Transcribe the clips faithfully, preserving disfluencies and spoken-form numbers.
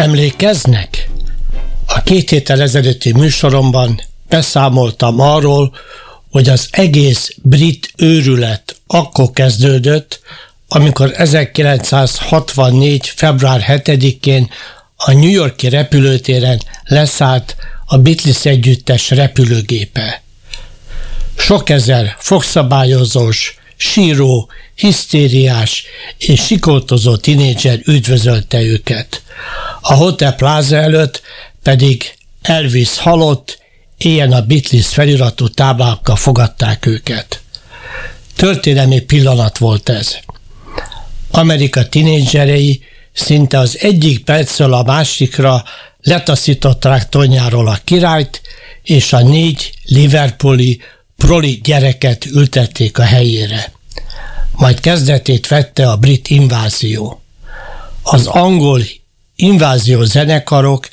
Emlékeznek? A két héttel ezelőtti műsoromban beszámoltam arról, hogy az egész brit őrület akkor kezdődött, amikor ezerkilencszázhatvannégy. február hetedikén a New York-i repülőtéren leszállt a Beatles együttes repülőgépe. Sok ezer fogszabályozós, síró, hisztériás és sikoltozó tinédzser üdvözölte őket. A Hotel Plaza előtt pedig Elvis halott, éljen a Beatles feliratú táblákkal fogadták őket. Történelmi pillanat volt ez. Amerika tinédzserei szinte az egyik percről a másikra letaszították tonyáról a királyt, és a négy liverpooli proli gyereket ültették a helyére. Majd kezdetét vette a brit invázió. Az angol invázió zenekarok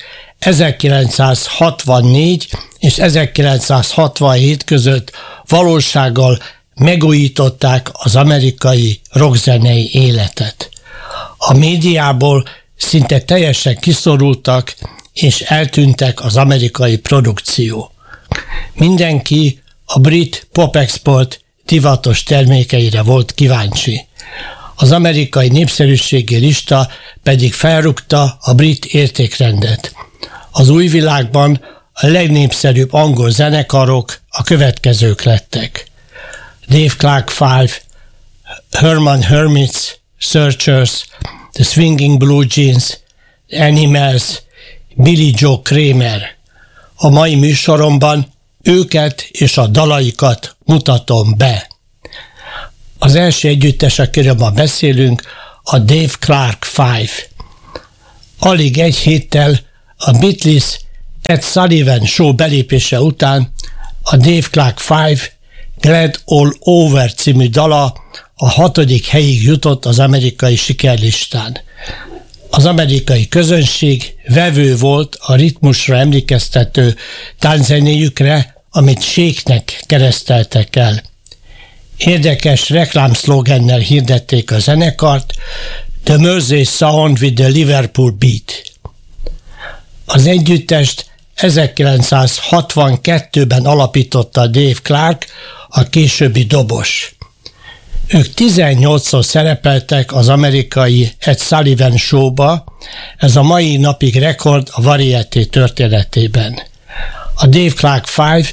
ezerkilencszázhatvannégy és ezerkilencszázhatvanhét között valósággal megújították az amerikai rockzenei életet. A médiából szinte teljesen kiszorultak és eltűntek az amerikai produkció. Mindenki a brit pop-export divatos termékeire volt kíváncsi. Az amerikai népszerűségi lista pedig felrúgta a brit értékrendet. Az új világban a legnépszerűbb angol zenekarok a következők lettek: Dave Clark Five, Herman Hermits, Searchers, The Swinging Blue Jeans, The Animals, Billy Joe Kramer. A mai műsoromban őket és a dalaikat mutatom be. Az első együttes, akiről ma beszélünk, a Dave Clark Five. Alig egy héttel a Beatles Ed Sullivan Show belépése után a Dave Clark Five Glad All Over című dala a hatodik helyig jutott az amerikai sikerlistán. Az amerikai közönség vevő volt a ritmusra emlékeztető tánczenéjükre, amit Shake-nek kereszteltek el. Érdekes reklámszlogennel hirdették a zenekart: The Mersey Sound with the Liverpool Beat. Az együttest ezerkilencszázhatvankettőben alapította Dave Clark, a későbbi dobos. Ők tizennyolcszor szerepeltek az amerikai Ed Sullivan Show-ba, ez a mai napig rekord a Variety történetében. A Dave Clark Five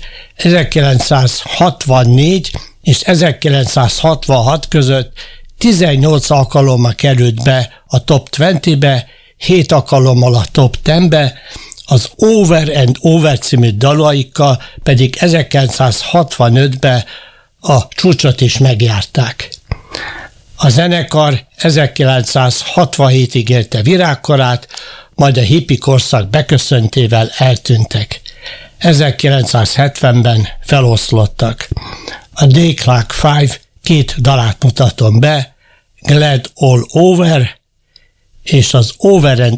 ezerkilencszázhatvannégy és ezerkilencszázhatvanhat között tizennyolc alkalommal került be a top húszba, hét alkalommal a top tízbe, az Over and Over című dalaikkal pedig ezerkilencszázhatvanötben a csúcsot is megjárták. A zenekar ezerkilencszázhatvanhétig élte virágkorát, majd a hippi korszak beköszöntével eltűntek. ezerkilencszázhetvenben feloszlottak. A Dave Clark Five két dalát mutatom be, Glad All Over és az Over and